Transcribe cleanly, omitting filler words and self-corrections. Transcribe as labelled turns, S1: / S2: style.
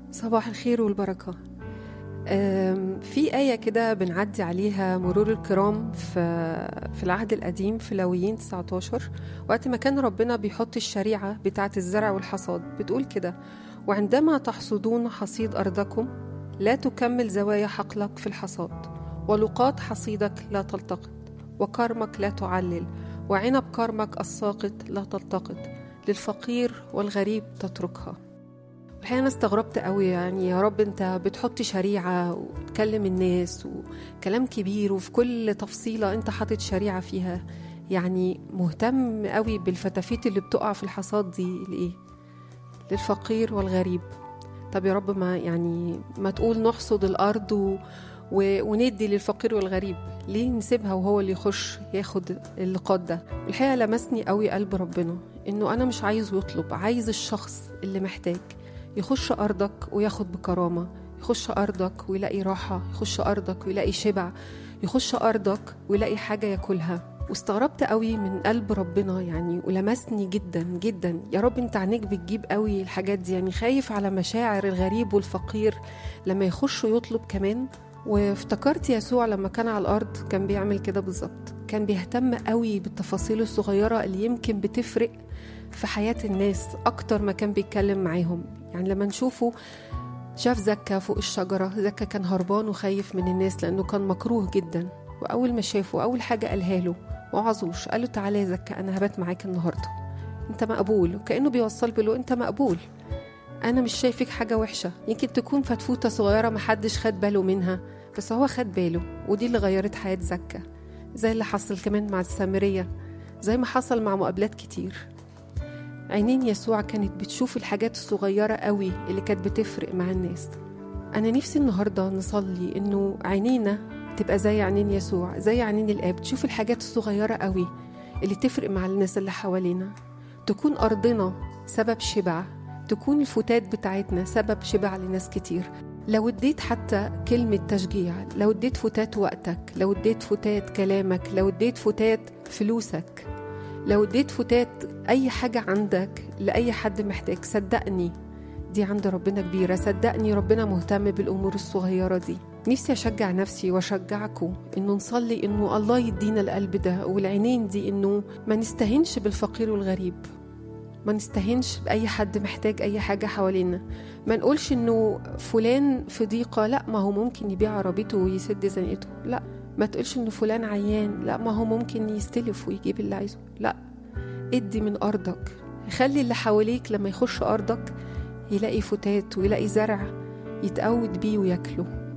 S1: صباح الخير والبركة. في آية كده بنعدي عليها مرور الكرام في العهد القديم في لاويين 19، وقت ما كان ربنا بيحط الشريعة بتاعة الزرع والحصاد، بتقول كده: وعندما تحصدون حصيد أرضكم لا تكمل زوايا حقلك في الحصاد، ولقاط حصيدك لا تلتقط، وكرمك لا تعلل، وعنب كرمك الساقط لا تلتقط، للفقير والغريب تتركها. الحقيقة أنا استغربت قوي، يعني يا رب أنت بتحط شريعة وتكلم الناس وكلام كبير، وفي كل تفصيلة أنت حاطط شريعة فيها، يعني مهتم قوي بالفتافيت اللي بتقع في الحصاد دي لإيه؟ للفقير والغريب. طب يا رب ما تقول نحصد الأرض وندي للفقير والغريب، ليه نسيبها وهو اللي يخش ياخد اللقاط ده؟ الحقيقة لمسني قوي قلب ربنا، إنه أنا مش عايز يطلب، عايز الشخص اللي محتاج يخش أرضك وياخد بكرامة، يخش أرضك ويلاقي راحة، يخش أرضك ويلاقي شبع، يخش أرضك ويلاقي حاجة ياكلها. واستغربت قوي من قلب ربنا يعني، ولمسني جدا جدا. يا رب انت عينيك بتجيب قوي الحاجات دي، يعني خايف على مشاعر الغريب والفقير لما يخش يطلب كمان. وافتكرت يسوع لما كان على الأرض كان بيعمل كده بالظبط، كان بيهتم قوي بالتفاصيل الصغيرة اللي يمكن بتفرق في حياة الناس أكتر ما كان بيتكلم معاهم. يعني لما نشوفه شاف زكا فوق الشجرة، زكا كان هربان وخايف من الناس لأنه كان مكروه جدا، وأول ما شافه أول حاجة قالها له وعظوش، قال له: تعالى يا زكا، أنا هبات معاك النهاردة، أنت مقبول. وكأنه بيوصل بله: أنت مقبول، أنا مش شايفك حاجة وحشة. يمكن تكون فتفوتة صغيرة محدش خد باله منها، بس هو خد باله، ودي اللي غيرت حياة زكا، زي اللي حصل كمان مع السامرية، زي ما حصل مع مقابلات كتير. عينين يسوع كانت بتشوف الحاجات الصغيرة قوي اللي كانت بتفرق مع الناس. أنا نفسي النهاردة نصلي إنه عينينا تبقى زي عينين يسوع، زي عينين الآب، تشوف الحاجات الصغيرة قوي اللي تفرق مع الناس اللي حوالينا. تكون أرضنا سبب شبع، تكون الفتات بتاعتنا سبب شبع لناس كتير. لو اديت حتى كلمة تشجيع، لو اديت فتات وقتك، لو اديت فتات كلامك، لو اديت فتات فلوسك، لو اديت فتات أي حاجة عندك لأي حد محتاج، صدقني دي عند ربنا كبيرة. صدقني ربنا مهتم بالأمور الصغيرة دي. نفسي أشجع نفسي وأشجعكم إنه نصلي إنه الله يدينا القلب ده والعينين دي، إنه ما نستهنش بالفقير والغريب، ما نستهنش بأي حد محتاج أي حاجة حوالينا. ما نقولش إنه فلان في ضيقة، لا، ما هو ممكن يبيع عربيته ويسد زنقته. لا، ما تقولش إنه فلان عيان، لا، ما هو ممكن يستلف ويجيب اللي عايزه. لا، ادي من أرضك، خلي اللي حواليك لما يخش أرضك يلاقي فتات ويلاقي زرع يتقود بيه وياكله.